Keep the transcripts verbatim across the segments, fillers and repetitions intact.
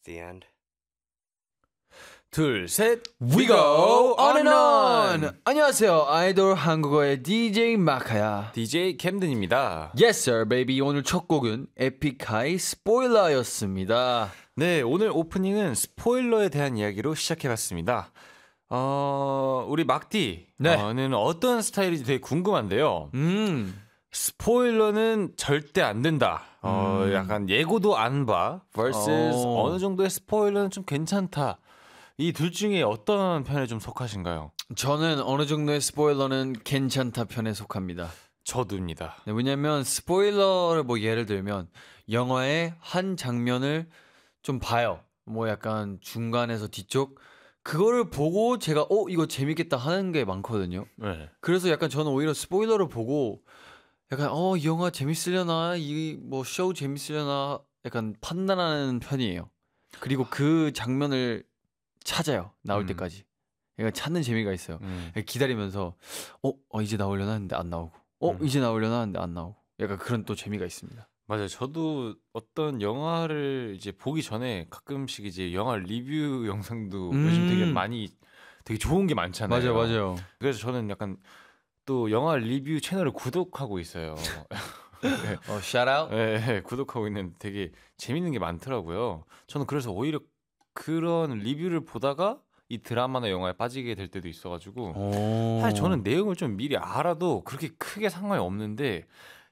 The end. 둘, 셋, We go on and on. 안녕하세요. 아이돌 한국어의 디제이 마카야. 디제이 캠든입니다. Yes sir, baby. 오늘 첫 곡은 에픽하이 스포일러였습니다. 네, 오늘 오프닝은 스포일러에 대한 이야기로 시작해봤습니다. 어, 우리 막디는 네. 어떤 스타일인지 되게 궁금한데요. 음, 스포일러는 절대 안 된다. 어, 음. 약간 예고도 안 봐. versus 어. 어느 정도의 스포일러는 좀 괜찮다. 이 둘 중에 어떤 편에 좀 속하신가요? 저는 어느 정도의 스포일러는 괜찮다 편에 속합니다. 저도입니다. 네, 왜냐면 스포일러를 뭐 예를 들면 영화의 한 장면을 좀 봐요. 뭐 약간 중간에서 뒤쪽 그거를 보고 제가 어 이거 재밌겠다 하는 게 많거든요. 네. 그래서 약간 저는 오히려 스포일러를 보고 약간 어 이 영화 재밌으려나 이 뭐 쇼 재밌으려나 약간 판단하는 편이에요. 그리고 그 장면을 찾아요. 나올 음. 때까지. 약간 찾는 재미가 있어요. 음. 기다리면서 어, 어 이제 나오려나 했는데 안 나오고 어 음. 이제 나오려나 했는데 안 나오고 약간 그런 또 재미가 있습니다. 맞아요. 저도 어떤 영화를 이제 보기 전에 가끔씩 이제 영화 리뷰 영상도 음. 요즘 되게 많이 되게 좋은 게 많잖아요. 맞아요, 맞아요. 그래서 저는 약간 또 영화 리뷰 채널을 구독하고 있어요. 네. 어, shout out. 네, 구독하고 있는데 되게 재밌는 게 많더라고요. 저는 그래서 오히려 그런 리뷰를 보다가 이 드라마나 영화에 빠지게 될 때도 있어가지고 오. 사실 저는 내용을 좀 미리 알아도 그렇게 크게 상관이 없는데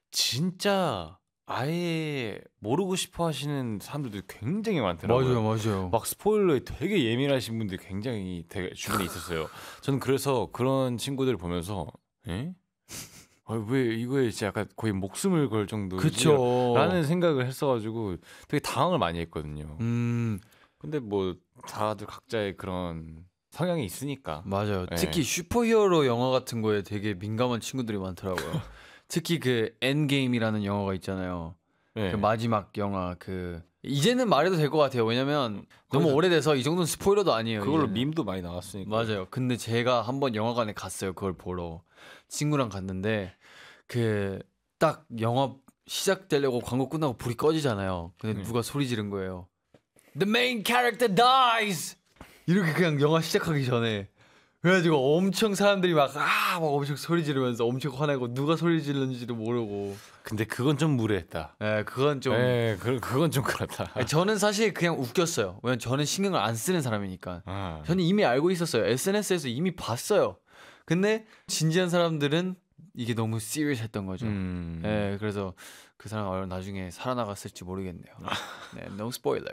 진짜 아예 모르고 싶어 하시는 사람들도 굉장히 많더라고요. 맞아요, 맞아요. 막 스포일러에 되게 예민하신 분들이 굉장히 되게 주변에 있었어요. 저는 그래서 그런 친구들을 보면서 에? 아, 왜 이거에 진짜 약간 거의 목숨을 걸 정도지? 그쵸. 라는 생각을 했어가지고 되게 당황을 많이 했거든요. 음, 근데 뭐 다들 각자의 그런 성향이 있으니까. 맞아요. 네. 특히 슈퍼히어로 영화 같은 거에 되게 민감한 친구들이 많더라고요. 특히 그 엔게임이라는 영화가 있잖아요. 네. 그 마지막 영화 그 이제는 말해도 될 것 같아요. 왜냐면 너무 거기서- 오래돼서 이 정도는 스포일러도 아니에요. 그걸로 이제는. 밈도 많이 나왔으니까. 맞아요. 근데 제가 한번 영화관에 갔어요. 그걸 보러 친구랑 갔는데 그 딱 영화 시작되려고 광고 끝나고 불이 꺼지잖아요. 근데 네. 누가 소리 지른 거예요. The main character dies. 이렇게 그냥 영화 시작하기 전에 그래가지고 엄청 사람들이 막 아 막 엄청 소리 지르면서 엄청 화내고 누가 소리 지르는지도 모르고. 근데 그건 좀 무례했다. 예, 그건 좀. 네, 그, 그건 좀 그렇다. 아니, 저는 사실 그냥 웃겼어요. 왜냐면 저는 신경을 안 쓰는 사람이니까. 아, 저는 이미 알고 있었어요. 에스엔에스에서 이미 봤어요. 근데 진지한 사람들은 이게 너무 시리어스했던 거죠. 음. 네, 그래서 그 사람 나중에 살아나갔을지 모르겠네요. 네, no spoiler.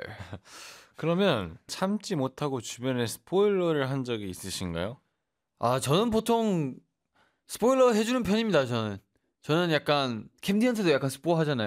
그러면 참지 못하고 주변에 스포일러를 한 적이 있으신가요? 아, 저는 보통 스포일러 해주는 편입니다. 저는 저는 약간 캠디한테도 약간 스포 하잖아요.